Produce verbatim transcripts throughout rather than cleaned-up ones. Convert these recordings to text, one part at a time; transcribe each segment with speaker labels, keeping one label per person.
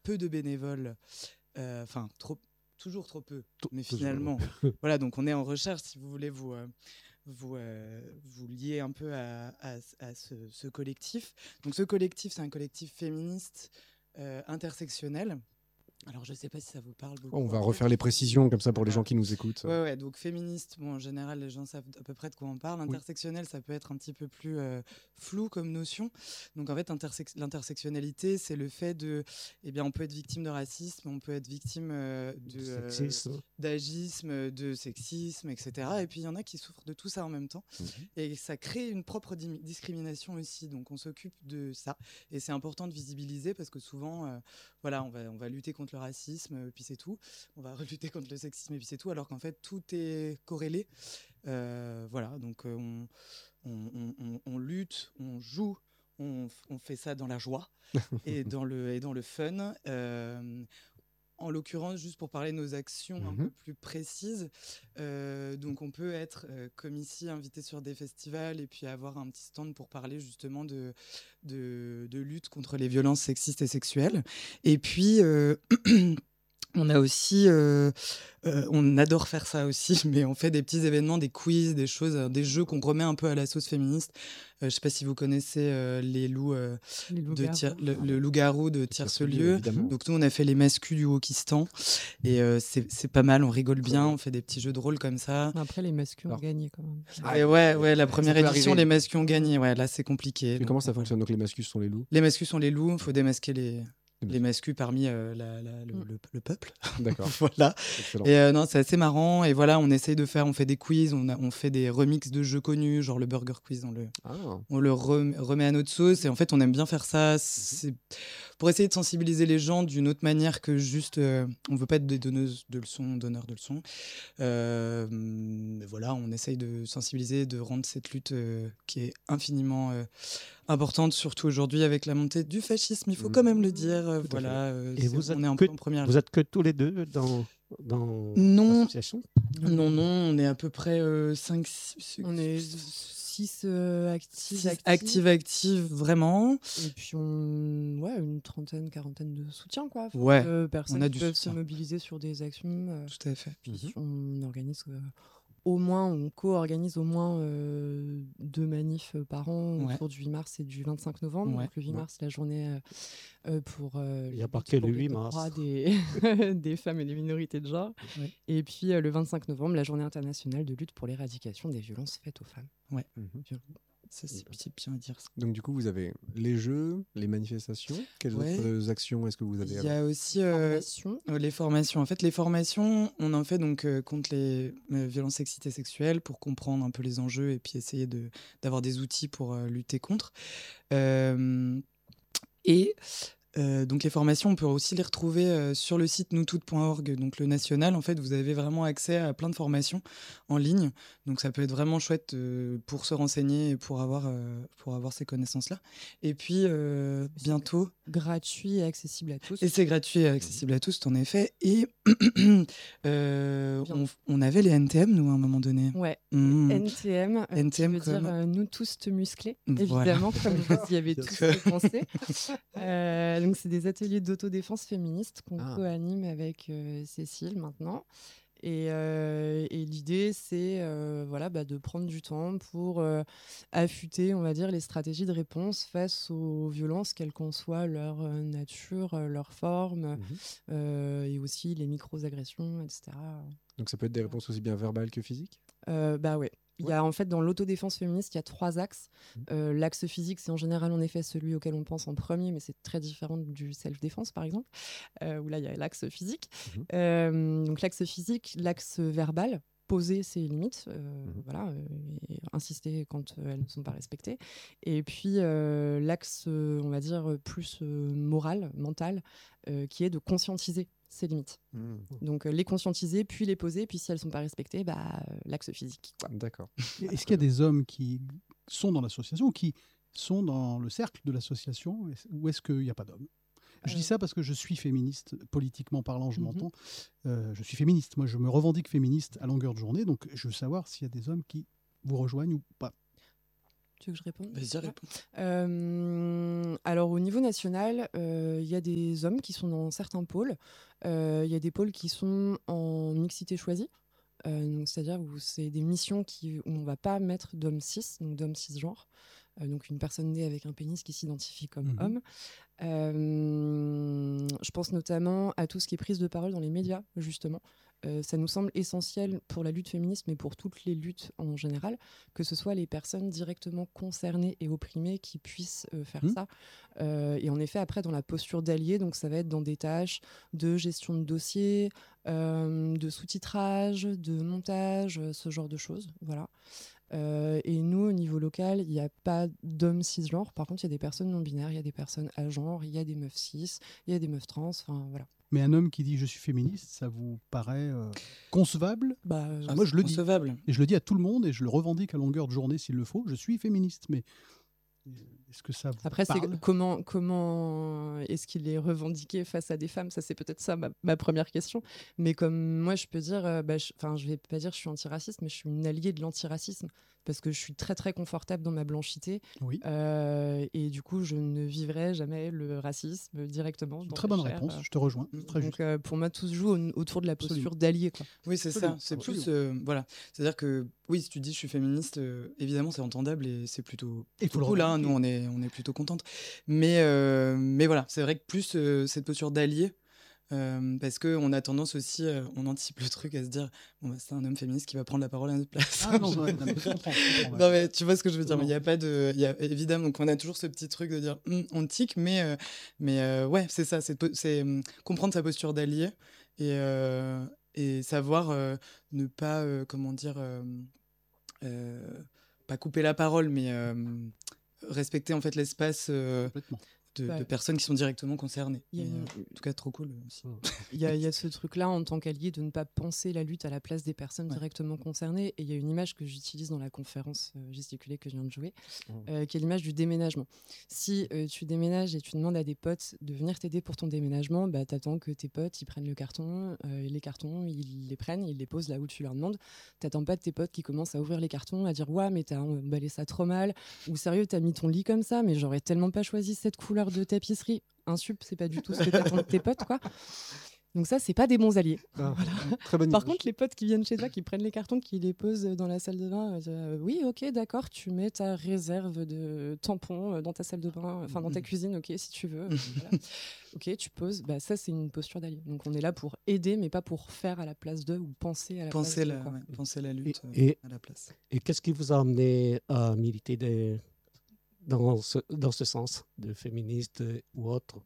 Speaker 1: peu de bénévoles, enfin euh, trop, toujours trop peu, mais finalement, voilà, donc on est en recherche si vous voulez vous... Euh, Vous, euh, vous liez un peu à, à, à ce, ce collectif. Donc ce collectif, c'est un collectif féministe euh, intersectionnel. Alors, je ne sais pas si ça vous parle beaucoup.
Speaker 2: Oh, on va refaire les précisions comme ça pour les gens qui nous écoutent.
Speaker 1: Ouais, ouais. Donc, féministe, bon, en général, les gens savent à peu près de quoi on parle. Intersectionnel, oui. Ça peut être un petit peu plus euh, flou comme notion. Donc, en fait, intersex- l'intersectionnalité, c'est le fait de... Eh bien, on peut être victime de racisme, on peut être victime euh, de, euh,
Speaker 2: sexisme.
Speaker 1: d'agisme, de sexisme, et cetera. Et puis, il y en a qui souffrent de tout ça en même temps. Mmh. Et ça crée une propre di- discrimination aussi. Donc, on s'occupe de ça. Et c'est important de visibiliser parce que souvent, euh, voilà, on va, on va lutter contre le racisme, puis c'est tout. On va lutter contre le sexisme, et puis c'est tout. Alors qu'en fait, tout est corrélé. Euh, voilà, donc euh, on, on, on, on lutte, on joue, on, on fait ça dans la joie et, dans le, et dans le fun. Euh, En l'occurrence, juste pour parler de nos actions mm-hmm. un peu plus précises, euh, donc on peut être, euh, comme ici, invité sur des festivals et puis avoir un petit stand pour parler justement de, de, de lutte contre les violences sexistes et sexuelles. Et puis... Euh, on a aussi, euh, euh, on adore faire ça aussi, mais on fait des petits événements, des quiz, des choses, euh, des jeux qu'on remet un peu à la sauce féministe. Euh, je ne sais pas si vous connaissez euh, les loups, euh,
Speaker 3: les loups
Speaker 1: de tir, le, le loup-garou de Tierce-Lieu. Donc nous, on a fait les mascus du Wokistan et euh, c'est, c'est pas mal, on rigole bien, on fait des petits jeux de rôle comme ça.
Speaker 3: Après, les mascus ont Alors, gagné quand même.
Speaker 1: Ah, et ouais, ouais, la première édition, les mascus ont gagné. Ouais, là, c'est compliqué.
Speaker 2: Mais
Speaker 1: donc,
Speaker 2: comment ça
Speaker 1: voilà.
Speaker 2: fonctionne? Donc les mascus sont les loups?
Speaker 1: Les mascus sont les loups, il faut démasquer les... les mascus parmi euh, la, la, le, le, le peuple.
Speaker 2: D'accord.
Speaker 1: Voilà. Excellent. Et euh, non, c'est assez marrant. Et voilà, on essaye de faire, on fait des quiz, on, a, on fait des remixes de jeux connus, genre le Burger Quiz, on le, ah. on le remet, remet à notre sauce. Et en fait, on aime bien faire ça. C'est pour essayer de sensibiliser les gens d'une autre manière que juste, euh, on veut pas être des donneuses de leçons, donneurs de leçons. Euh, mais voilà, on essaye de sensibiliser, de rendre cette lutte euh, qui est infiniment euh, importante, surtout aujourd'hui avec la montée du fascisme, il faut quand même le dire. Euh, voilà, euh,
Speaker 4: Et vous
Speaker 1: on est un
Speaker 4: que,
Speaker 1: peu en première.
Speaker 4: Vous êtes que tous les deux dans, dans
Speaker 1: non,
Speaker 4: l'association?
Speaker 1: Non, non, on est à peu près euh, cinq, six...
Speaker 3: On est six euh, actifs,
Speaker 1: actives, actives, actives, vraiment.
Speaker 3: Et puis, on... ouais, une trentaine, quarantaine de soutiens, quoi. Enfin,
Speaker 1: ouais,
Speaker 3: euh, personnes
Speaker 1: on a
Speaker 3: qui
Speaker 1: du
Speaker 3: peuvent
Speaker 1: soutien.
Speaker 3: se mobiliser sur des actions. Euh,
Speaker 1: Tout à fait.
Speaker 3: Puis, mm-hmm. on organise... Euh, au moins, on co-organise au moins euh, deux manifs par an
Speaker 1: ouais.
Speaker 3: autour du huit mars et du vingt-cinq novembre.
Speaker 1: Ouais.
Speaker 3: Donc, le huit mars, la journée euh, pour, euh,
Speaker 4: il y a pas que le huit
Speaker 3: mars.
Speaker 4: mars.
Speaker 3: Des, des femmes et des minorités de genre.
Speaker 1: Ouais.
Speaker 3: Et puis, euh, le vingt-cinq novembre, la journée internationale de lutte pour l'éradication des violences faites aux femmes.
Speaker 1: Ouais. Mm-hmm. Ça, c'est bien à dire ça.
Speaker 2: Donc, du coup, vous avez les jeux, les manifestations. Quelles ouais. autres actions est-ce que vous avez?
Speaker 1: Il y a aussi euh,
Speaker 3: formations.
Speaker 1: Euh, les formations. En fait, les formations, on en fait donc euh, contre les euh, violences sexistes et sexuelles pour comprendre un peu les enjeux et puis essayer de, d'avoir des outils pour euh, lutter contre. Euh, et Euh, donc les formations, on peut aussi les retrouver euh, sur le site nous toutes point org, donc le national. En fait, vous avez vraiment accès à plein de formations en ligne. Donc ça peut être vraiment chouette euh, pour se renseigner et pour avoir, euh, pour avoir ces connaissances-là. Et puis euh, bientôt...
Speaker 3: gratuit et accessible à tous.
Speaker 1: Et c'est gratuit et accessible à tous, en effet. Et euh, on, on avait les N T M, nous, à un moment donné.
Speaker 3: Ouais,
Speaker 1: mmh.
Speaker 3: N T M, euh,
Speaker 1: N T M
Speaker 3: qui veut
Speaker 1: comme...
Speaker 3: dire euh, nous tous te muscler,
Speaker 1: voilà.
Speaker 3: évidemment, comme vous y avez tous pensé. Euh, donc, c'est des ateliers d'autodéfense féministe qu'on ah. co-anime avec euh, Cécile maintenant. Et, euh, et l'idée, c'est euh, voilà, bah, de prendre du temps pour euh, affûter, on va dire, les stratégies de réponse face aux violences, quelle qu'en soit leur euh, nature, euh, leur forme, mmh. euh, et aussi les micro-agressions, et cetera.
Speaker 2: Donc ça peut être des réponses aussi bien verbales que physiques?
Speaker 3: euh, Bah ouais. Il y a en fait dans l'autodéfense féministe, il y a trois axes. Mmh. Euh, l'axe physique, c'est en général en effet celui auquel on pense en premier, mais c'est très différent du self-défense par exemple, euh, où là il y a l'axe physique. Mmh. Euh, donc l'axe physique, l'axe verbal, poser ses limites, euh, mmh. voilà, euh, et insister quand euh, elles ne sont pas respectées. Et puis euh, l'axe, euh, on va dire plus euh, moral, mental, euh, qui est de conscientiser ses limites. Mmh. Donc euh, les conscientiser, puis les poser, puis si elles ne sont pas respectées, bah, euh, l'axe physique. Quoi.
Speaker 2: D'accord.
Speaker 5: Est-ce qu'il y a des hommes qui sont dans l'association, qui sont dans le cercle de l'association, ou est-ce qu'il n'y a pas d'hommes? Je euh... dis ça parce que je suis féministe, politiquement parlant, je mmh. m'entends. Euh, je suis féministe, moi je me revendique féministe à longueur de journée, donc je veux savoir s'il y a des hommes qui vous rejoignent ou pas.
Speaker 3: Tu veux que je réponde ?
Speaker 1: Vas-y, réponds.
Speaker 3: Euh, alors, au niveau national, il euh, y a des hommes qui sont dans certains pôles. Il euh, y a des pôles qui sont en mixité choisie. Euh, donc, c'est-à-dire où c'est des missions qui, où on ne va pas mettre d'hommes cis, donc d'hommes cisgenres. Euh, donc, une personne née avec un pénis qui s'identifie comme mmh. homme. Euh, je pense notamment à tout ce qui est prise de parole dans les médias, justement. Euh, ça nous semble essentiel pour la lutte féministe, mais pour toutes les luttes en général, que ce soit les personnes directement concernées et opprimées qui puissent euh, faire mmh. ça. Euh, et en effet, après, dans la posture d'allié, donc ça va être dans des tâches de gestion de dossiers, euh, de sous-titrage, de montage, ce genre de choses. Voilà. Euh, et nous, au niveau local, il n'y a pas d'hommes cisgenres. Par contre, il y a des personnes non-binaires, il y a des personnes agenres, il y a des meufs cis, il y a des meufs trans. Enfin, voilà.
Speaker 5: Mais un homme qui dit « je suis féministe », ça vous paraît euh, concevable ?
Speaker 3: bah,
Speaker 5: ah, Moi, je le
Speaker 1: concevable.
Speaker 5: dis. Et je le dis à tout le monde et je le revendique à longueur de journée s'il le faut. Je suis féministe, mais est-ce que ça vous
Speaker 3: Après,
Speaker 5: parle ?
Speaker 3: c'est comment, comment est-ce qu'il est revendiqué face à des femmes ? Ça, c'est peut-être ça ma, ma première question. Mais comme moi, je peux dire, euh, bah, je, je vais pas dire que je suis antiraciste, mais je suis une alliée de l'antiracisme parce que je suis très très confortable dans ma blanchité.
Speaker 5: Oui.
Speaker 3: Euh, et du coup, je ne vivrai jamais le racisme directement.
Speaker 5: Une très bonne chair, réponse, euh, je te rejoins. Très
Speaker 3: donc,
Speaker 5: juste.
Speaker 3: Euh, pour moi, tout se joue au, autour de la posture d'allié. Quoi.
Speaker 1: Oui, c'est Absolument. ça. C'est Absolument. plus. Euh, voilà. C'est-à-dire que, oui, si tu dis je suis féministe, euh, évidemment, c'est entendable et c'est plutôt. Et tout cool, là, nous, on est, on est plutôt contente. Mais, euh, mais voilà, c'est vrai que plus euh, cette posture d'allié. Euh, parce qu'on a tendance aussi, euh, on anticipe le truc à se dire bon, bah, c'est un homme féministe qui va prendre la parole à notre place.
Speaker 5: Ah non, ouais, non, mais je comprends, je comprends, ouais.
Speaker 1: Non, mais tu vois ce que je veux dire, non. Mais il n'y a pas de. Y a, évidemment, donc on a toujours ce petit truc de dire hm, on tique, mais, euh, mais euh, ouais, c'est ça, c'est, c'est euh, comprendre sa posture d'allié et, euh, et savoir euh, ne pas, euh, comment dire, euh, euh, pas couper la parole, mais euh, respecter en fait l'espace. Euh,
Speaker 5: Complètement.
Speaker 1: De,
Speaker 3: ouais.
Speaker 1: de personnes qui sont directement concernées.
Speaker 3: A,
Speaker 1: et, euh, en tout cas, trop cool aussi.
Speaker 3: Il y, y a ce truc-là, en tant qu'allié, de ne pas penser la lutte à la place des personnes ouais. directement concernées. Et il y a une image que j'utilise dans la conférence euh, gesticulée que je viens de jouer, euh, qui est l'image du déménagement. Si euh, tu déménages et tu demandes à des potes de venir t'aider pour ton déménagement, bah, t'attends que tes potes ils prennent le carton, euh, les cartons, ils les prennent, ils les posent là où tu leur demandes. T'attends pas de tes potes qui commencent à ouvrir les cartons, à dire « Ouah, mais t'as emballé ça trop mal » ou « Sérieux, t'as mis ton lit comme ça, mais j'aurais tellement pas choisi cette couleur de tapisserie. » Un sup, c'est pas du tout ce que t'attends de tes potes, quoi. Donc ça, c'est pas des bons alliés. Ah, voilà. Très bonne Par image. Contre, les potes qui viennent chez toi, qui prennent les cartons, qui les posent dans la salle de bain, euh, oui, ok, d'accord, tu mets ta réserve de tampons dans ta salle de bain, enfin dans ta cuisine, ok, si tu veux. Voilà. Ok, tu poses. Bah, ça, c'est une posture d'allié. Donc on est là pour aider, mais pas pour faire à la place d'eux ou penser à la
Speaker 1: penser
Speaker 3: place
Speaker 1: d'eux. Ouais, penser la lutte
Speaker 4: et, et,
Speaker 1: à la place.
Speaker 4: Et qu'est-ce qui vous a amené à militer des... dans, ce, dans ce sens, de féministe ou autre?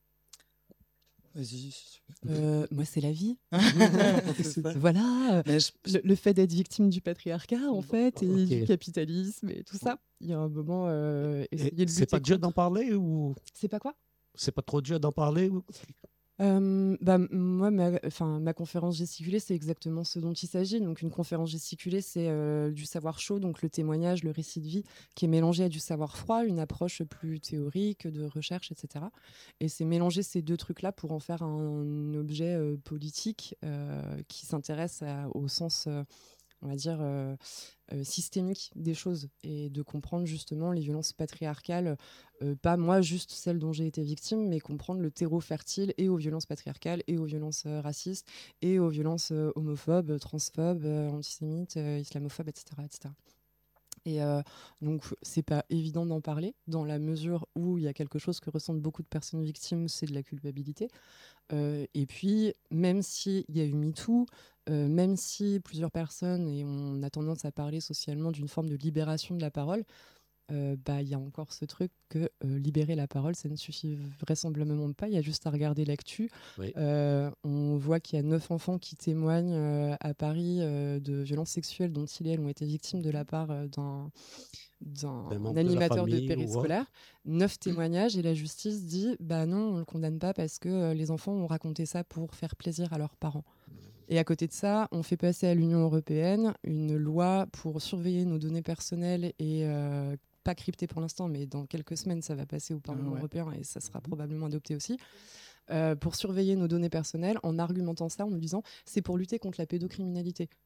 Speaker 1: Vas-y.
Speaker 3: Euh, moi, c'est la vie. c'est voilà. Je... Le, le fait d'être victime du patriarcat, en fait, et okay. du capitalisme et tout ça. Il y a un moment. Euh, essayer de
Speaker 4: c'est pas dur d'en parler ou
Speaker 3: C'est pas quoi
Speaker 4: C'est pas trop dur d'en parler ou...
Speaker 3: Euh, bah, moi, ma, ma conférence gesticulée, c'est exactement ce dont il s'agit. Donc, une conférence gesticulée, c'est euh, du savoir chaud, donc le témoignage, le récit de vie, qui est mélangé à du savoir froid, une approche plus théorique, de recherche, et cetera. Et c'est mélanger ces deux trucs-là pour en faire un objet euh, politique euh, qui s'intéresse à, au sens... Euh, on va dire, euh, euh, systémique des choses et de comprendre justement les violences patriarcales, euh, pas moi juste celles dont j'ai été victime, mais comprendre le terreau fertile et aux violences patriarcales et aux violences euh, racistes et aux violences euh, homophobes, transphobes, euh, antisémites, euh, islamophobes, et cetera, et cetera. Et euh, donc, c'est pas évident d'en parler dans la mesure où il y a quelque chose que ressentent beaucoup de personnes victimes, c'est de la culpabilité. Euh, et puis, même s'il y a eu MeToo, euh, même si plusieurs personnes, et on a tendance à parler socialement d'une forme de libération de la parole, euh, bah, y a encore ce truc que euh, libérer la parole, ça ne suffit vraisemblablement pas. Il y a juste à regarder l'actu. Oui. Euh, on voit qu'il y a neuf enfants qui témoignent euh, à Paris euh, de violences sexuelles dont ils et elles ont été victimes de la part euh, d'un, d'un animateur de, de périscolaire. Neuf témoignages et la justice dit bah non, on ne le condamne pas parce que euh, les enfants ont raconté ça pour faire plaisir à leurs parents. Et à côté de ça, on fait passer à l'Union européenne une loi pour surveiller nos données personnelles et euh, pas cryptées pour l'instant, mais dans quelques semaines, ça va passer au Parlement ouais. européen et ça sera probablement adopté aussi, euh, pour surveiller nos données personnelles en argumentant ça, en nous disant c'est pour lutter contre la pédocriminalité.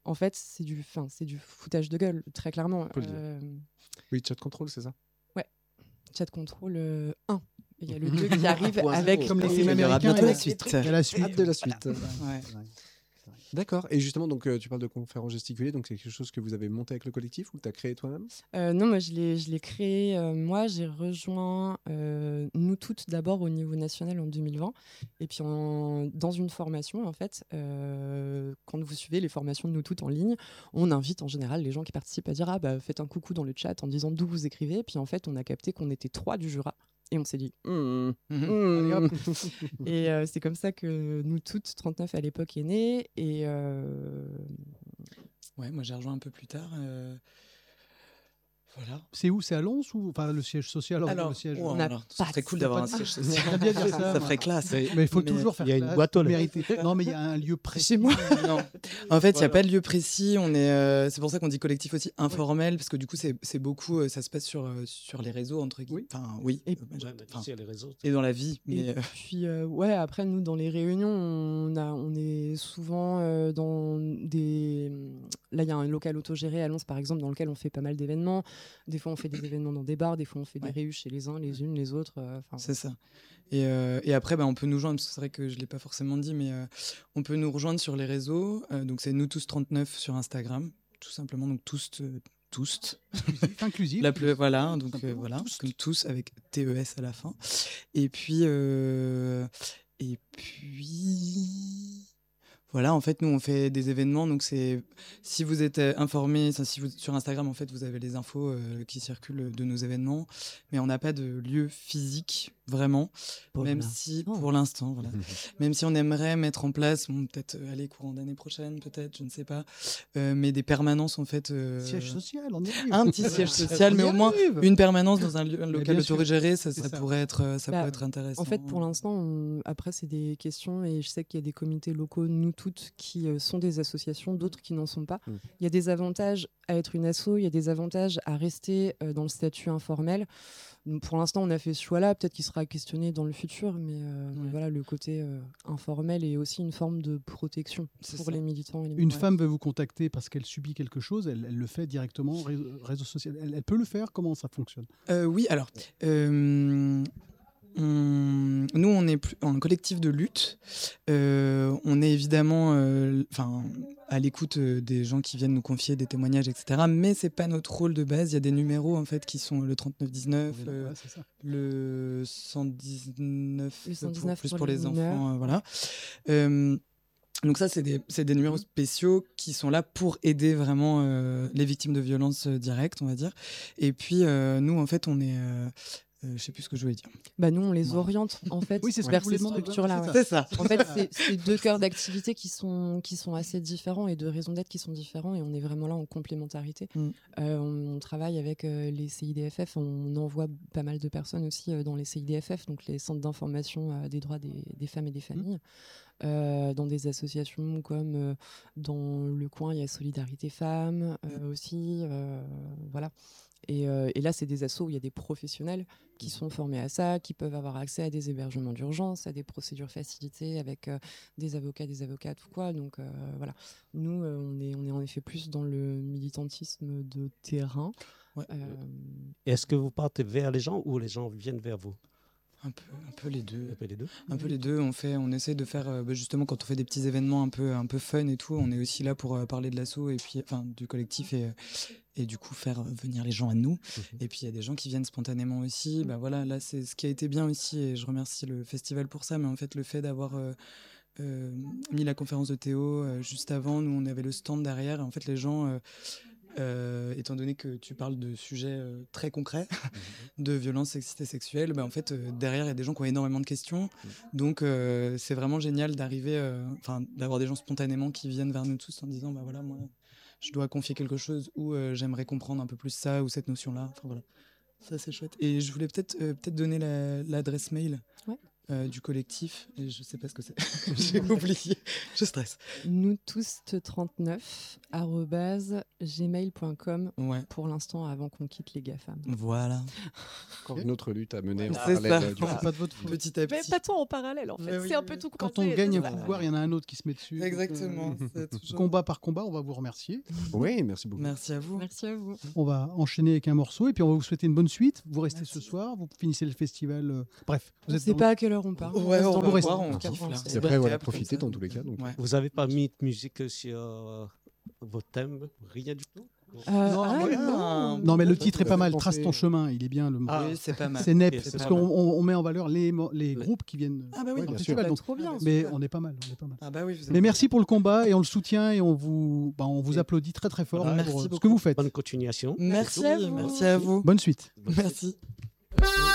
Speaker 3: en fait, c'est du, fin, c'est du foutage de gueule, très clairement.
Speaker 2: Euh... Oui, chat control, c'est ça?
Speaker 3: Ouais, chat control euh, un. Il y a le deux qui arrive avec...
Speaker 5: Comme les films américains,
Speaker 1: il y a la suite.
Speaker 5: Il y a la suite.
Speaker 2: de la suite.
Speaker 1: Ouais.
Speaker 2: D'accord. Et justement, donc, euh, tu parles de conférences gesticulées, donc c'est quelque chose que vous avez monté avec le collectif ou que tu as créé toi-même?
Speaker 3: euh, Non, moi je l'ai, je l'ai créé. Euh, moi, j'ai rejoint euh, Nous Toutes d'abord au niveau national en deux mille vingt. Et puis en, dans une formation, en fait, euh, quand vous suivez les formations de Nous Toutes en ligne, on invite en général les gens qui participent à dire ah, bah, faites un coucou dans le chat en disant d'où vous écrivez. Et puis en fait, on a capté qu'on était trois du Jura. Et on s'est dit, mmh, mmh. Et euh, c'est comme ça que Nous Toutes, trente-neuf à l'époque, est né. Et euh...
Speaker 1: ouais, moi j'ai rejoint un peu plus tard. Euh... Voilà.
Speaker 5: C'est où? C'est à Lons ou enfin le siège social?
Speaker 1: Alors,
Speaker 5: le siège.
Speaker 1: Oh, alors ça serait cool d'avoir un siège social.
Speaker 5: J'aime bien dire ça.
Speaker 1: Ça ferait classe.
Speaker 5: Mais il faut mais toujours faire.
Speaker 4: Il y a
Speaker 5: classe,
Speaker 4: une boîte aux lettres.
Speaker 5: Non, mais il y a un lieu précis.
Speaker 3: Chez moi.
Speaker 1: Non. En fait, il voilà. n'y a pas de lieu précis. On est. Euh, c'est pour ça qu'on dit collectif aussi informel, oui. parce que du coup, c'est, c'est beaucoup. Euh, ça se passe sur euh, sur les réseaux entre guillemets. Oui. Enfin, oui.
Speaker 3: Et,
Speaker 1: enfin,
Speaker 4: les réseaux.
Speaker 1: Et dans la vie. Mais
Speaker 3: et puis euh, ouais, après nous dans les réunions, on a, on est souvent euh, dans des. Là, il y a un local autogéré à Lons par exemple, dans lequel on fait pas mal d'événements. Des fois, on fait des événements dans des bars, des fois on fait des ouais. réus chez les uns, les unes, les autres. Euh,
Speaker 1: c'est ça. Et, euh, et après, bah, on peut nous joindre, parce que c'est vrai que je ne l'ai pas forcément dit, mais euh, on peut nous rejoindre sur les réseaux. Euh, donc c'est nous tous trente-neuf sur Instagram, tout simplement. Donc tous, euh, tous.
Speaker 5: Inclusif.
Speaker 1: La plus, voilà, donc euh, voilà, tous. Comme tous avec T E S à la fin. Et puis, euh, et puis. Voilà, en fait, nous, on fait des événements. Donc, c'est si vous êtes informé, si vous, sur Instagram, en fait, vous avez les infos euh, qui circulent de nos événements. Mais on n'a pas de lieu physique, vraiment. Pour même si, oh. pour l'instant, voilà. Même si on aimerait mettre en place, bon, peut-être euh, aller courant d'année prochaine, peut-être, je ne sais pas. Euh, mais des permanences, en fait. Euh,
Speaker 5: siège social, on y arrive.
Speaker 1: Un petit siège social, mais au moins une permanence dans un, lieu, un local autogéré, ça, ça, ça pourrait être, ça bah, pourrait être intéressant.
Speaker 3: En fait, pour l'instant, on... après, c'est des questions et je sais qu'il y a des comités locaux, nous toutes, qui euh, sont des associations, d'autres qui n'en sont pas. Mmh. Il y a des avantages à être une asso, il y a des avantages à rester euh, dans le statut informel. Donc, pour l'instant, on a fait ce choix-là. Peut-être qu'il sera questionné dans le futur, mais, euh, ouais. mais voilà, le côté euh, informel est aussi une forme de protection c'est pour ça. les militants. Et les
Speaker 5: une
Speaker 3: militants.
Speaker 5: femme veut vous contacter parce qu'elle subit quelque chose, elle, elle le fait directement au réseau, réseau social. Elle, elle peut le faire? Comment ça fonctionne?
Speaker 1: euh, Oui, alors... Euh... On... Nous, on est plus... un collectif de lutte. Euh, on est évidemment euh, à l'écoute des gens qui viennent nous confier des témoignages, et cetera. Mais c'est pas notre rôle de base. Il y a des numéros en fait qui sont le trente-neuf dix-neuf, oui, euh, ouais, le cent dix-neuf,
Speaker 3: le cent dix-neuf
Speaker 1: pour, plus
Speaker 3: pour,
Speaker 1: pour les,
Speaker 3: les
Speaker 1: enfants. Euh, voilà. Euh, donc ça, c'est des, c'est des numéros spéciaux qui sont là pour aider vraiment euh, les victimes de violences euh, directes, on va dire. Et puis, euh, nous, en fait, on est... Euh, Euh, je sais plus ce que je voulais dire.
Speaker 3: Bah nous on les oriente en fait
Speaker 5: oui, c'est ce
Speaker 3: vers ces structures-là.
Speaker 1: Ouais. C'est ça.
Speaker 3: En fait c'est, c'est deux cœurs d'activité qui sont qui sont assez différents et deux raisons d'être qui sont différents et on est vraiment là en complémentarité. Mm. Euh, on, on travaille avec euh, les C I D F F, on envoie pas mal de personnes aussi euh, dans les C I D F F, donc les centres d'information euh, des droits des, des femmes et des familles. Mm. Euh, dans des associations comme euh, dans le coin il y a Solidarité Femmes euh, aussi, euh, voilà. Et, euh, et là, c'est des assos où il y a des professionnels qui sont formés à ça, qui peuvent avoir accès à des hébergements d'urgence, à des procédures facilitées avec euh, des avocats, des avocates ou quoi. Donc euh, voilà, nous, euh, on, est, on est en effet plus dans le militantisme de terrain.
Speaker 4: Ouais. Euh... Est-ce que vous partez vers les gens ou les gens viennent vers vous ?
Speaker 1: Un peu, un peu les deux.
Speaker 4: Un peu les deux.
Speaker 1: Un peu les deux. On fait, on essaie de faire, euh, bah justement, quand on fait des petits événements un peu, un peu fun et tout, on est aussi là pour euh, parler de l'asso et puis, enfin, du collectif et, et du coup faire venir les gens à nous. Mmh. Et puis il y a des gens qui viennent spontanément aussi. Bah voilà, là c'est ce qui a été bien aussi et je remercie le festival pour ça. Mais en fait, le fait d'avoir euh, euh, mis la conférence de Théo euh, juste avant, nous on avait le stand derrière. Et en fait, les gens. Euh, Euh, étant donné que tu parles de sujets euh, très concrets, mmh. de violences sexistes et sexuelles, bah, en fait, euh, derrière, il y a des gens qui ont énormément de questions. Mmh. Donc, euh, c'est vraiment génial d'arriver, enfin, euh, d'avoir des gens spontanément qui viennent vers nous tous en disant, bah voilà, moi, je dois confier quelque chose ou euh, j'aimerais comprendre un peu plus ça ou cette notion-là. Enfin, voilà. Ça, c'est chouette. Et je voulais peut-être euh, peut-être donner la, l'adresse mail.
Speaker 3: Ouais.
Speaker 1: euh, du collectif. Et je sais pas ce que c'est. J'ai oublié. Je stresse.
Speaker 3: Nous tous trente-neuf arobase gmail point com
Speaker 1: Ouais.
Speaker 3: pour l'instant avant qu'on quitte les GAFAM.
Speaker 1: Voilà.
Speaker 2: Encore une autre lutte à mener en
Speaker 1: C'est
Speaker 2: parallèle.
Speaker 1: ça.
Speaker 2: euh, du
Speaker 5: C'est
Speaker 2: coup.
Speaker 5: pas de votre faute.
Speaker 1: Petit à
Speaker 3: Mais
Speaker 1: petit.
Speaker 3: pas tant en parallèle en fait,
Speaker 1: Mais oui,
Speaker 3: c'est un
Speaker 1: oui,
Speaker 3: peu
Speaker 1: oui.
Speaker 3: tout
Speaker 5: Quand
Speaker 3: croisé,
Speaker 5: on gagne un
Speaker 3: c'est ça.
Speaker 5: pouvoir, il y en a un autre qui se met dessus. Donc,
Speaker 1: Exactement.
Speaker 5: euh,
Speaker 1: c'est toujours-
Speaker 5: combat par combat, on va vous remercier.
Speaker 2: Oui, merci beaucoup.
Speaker 1: Merci à vous.
Speaker 3: Merci à vous.
Speaker 5: On va enchaîner avec un morceau et puis on va vous souhaiter une bonne suite. Vous restez
Speaker 1: Merci.
Speaker 5: ce soir, vous finissez le festival. euh, Bref, vous
Speaker 3: Je
Speaker 5: êtes
Speaker 3: sais
Speaker 5: dans-
Speaker 3: pas à quelle heure on part.
Speaker 1: Ouais,
Speaker 3: reste
Speaker 1: on
Speaker 3: dans
Speaker 1: va
Speaker 3: le
Speaker 5: rester.
Speaker 1: voir,
Speaker 3: coin,
Speaker 1: on
Speaker 3: en
Speaker 1: kiffe, là.
Speaker 3: quatre-vingt-seize.
Speaker 2: Et après, voilà,
Speaker 1: Comme
Speaker 2: profitez
Speaker 1: ça.
Speaker 2: dans tous les cas. Donc.
Speaker 1: Ouais.
Speaker 4: Vous n'avez pas mis de musique sur euh, vos thèmes, rien du tout.
Speaker 3: Euh,
Speaker 5: Non,
Speaker 3: ah,
Speaker 1: ouais,
Speaker 3: non.
Speaker 5: Non, mais le titre est
Speaker 2: Vous
Speaker 5: pas
Speaker 2: avez
Speaker 5: mal.
Speaker 2: pensé-
Speaker 5: Trace ton chemin, il est bien. Le...
Speaker 4: Ah.
Speaker 1: Oui, c'est pas mal.
Speaker 5: C'est N E P,
Speaker 4: Ok, c'est
Speaker 5: parce
Speaker 1: pas
Speaker 5: qu'on
Speaker 1: mal.
Speaker 5: on- on met en valeur les, mo- les
Speaker 4: Le-
Speaker 5: groupes qui viennent
Speaker 1: Ah bah oui,
Speaker 2: Ouais,
Speaker 5: au
Speaker 2: bien
Speaker 5: festival.
Speaker 2: sûr.
Speaker 5: donc-
Speaker 3: Trop bien.
Speaker 5: mais
Speaker 1: super.
Speaker 5: on est pas mal. On est pas mal.
Speaker 1: Ah bah oui, vous
Speaker 5: Mais
Speaker 1: êtes-
Speaker 5: merci pour le combat et on le soutient et on vous, bah, on vous
Speaker 4: Et-
Speaker 5: applaudit très très fort
Speaker 4: Voilà.
Speaker 5: pour
Speaker 1: Merci
Speaker 5: euh, ce
Speaker 1: beaucoup.
Speaker 5: que vous faites.
Speaker 4: Bonne continuation.
Speaker 1: Merci
Speaker 3: à
Speaker 1: à vous.
Speaker 3: vous.
Speaker 1: Merci à vous.
Speaker 5: Bonne suite.
Speaker 1: Merci.